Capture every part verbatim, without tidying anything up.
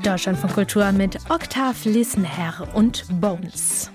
Deutschland von Kultur mit Octave Lissenherr und Bones.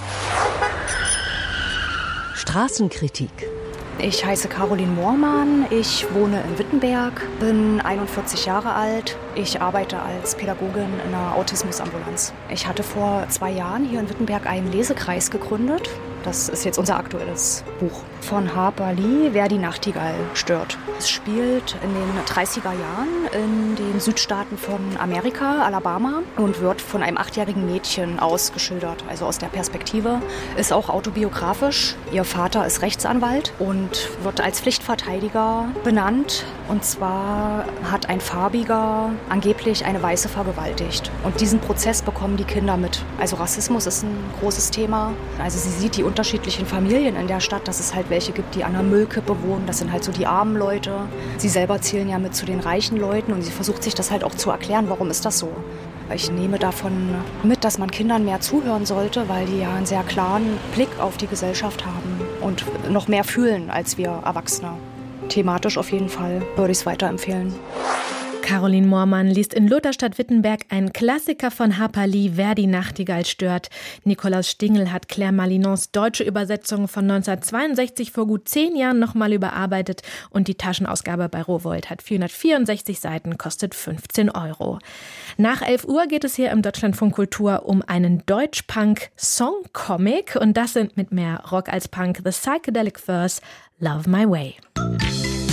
Straßenkritik. Ich heiße Caroline Moormann, ich wohne in Wittenberg, bin einundvierzig Jahre alt. Ich arbeite als Pädagogin in einer Autismusambulanz. Ich hatte vor zwei Jahren hier in Wittenberg einen Lesekreis gegründet. Das ist jetzt unser aktuelles Buch. Von Harper Lee, Wer die Nachtigall stört. Es spielt in den dreißiger Jahren in den Südstaaten von Amerika, Alabama, und wird von einem achtjährigen Mädchen ausgeschildert, also aus der Perspektive. Ist auch autobiografisch. Ihr Vater ist Rechtsanwalt und wird als Pflichtverteidiger benannt. Und zwar hat ein Farbiger angeblich eine Weiße vergewaltigt. Und diesen Prozess bekommen die Kinder mit. Also Rassismus ist ein großes Thema. Also sie sieht die unterschiedlichen Familien in der Stadt, dass es halt welche gibt, die an der Müllkippe wohnen. Das sind halt so die armen Leute. Sie selber zählen ja mit zu den reichen Leuten und sie versucht sich das halt auch zu erklären, warum ist das so. Ich nehme davon mit, dass man Kindern mehr zuhören sollte, weil die ja einen sehr klaren Blick auf die Gesellschaft haben und noch mehr fühlen als wir Erwachsene. Thematisch auf jeden Fall würde ich es weiterempfehlen. Caroline Moormann liest in Lutherstadt-Wittenberg einen Klassiker von Harper Lee, Wer die Nachtigall stört. Nikolaus Stingel hat Claire Malinons deutsche Übersetzung von neunzehnhundertzweiundsechzig vor gut zehn Jahren nochmal überarbeitet und die Taschenausgabe bei Rowohlt hat vierhundertvierundsechzig Seiten, kostet fünfzehn Euro. Nach elf Uhr geht es hier im Deutschlandfunk Kultur um einen Deutsch-Punk-Song-Comic und das sind mit mehr Rock als Punk The Psychedelic Verse, Love My Way.